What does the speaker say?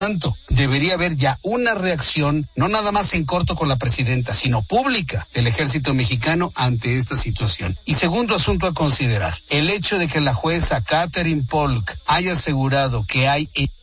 tanto, debería haber ya una reacción, no nada más en corto con la presidenta, sino pública del ejército mexicano ante esta situación. Y segundo asunto a considerar, el hecho de que la jueza Catherine Polk haya asegurado que hay